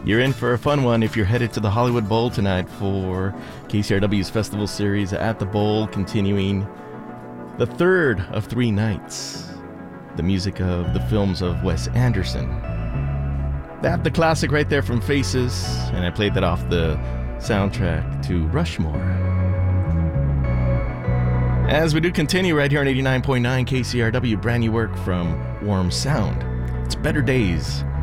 You're in for a fun one if you're headed to the Hollywood Bowl tonight for KCRW's Festival Series at the Bowl, continuing the third of 3 nights. The music of the films of Wes Anderson. That the classic right there from Faces, and I played that off the soundtrack to Rushmore. As we do continue right here on 89.9 KCRW, brand new work from Warm Sound. It's Better Days.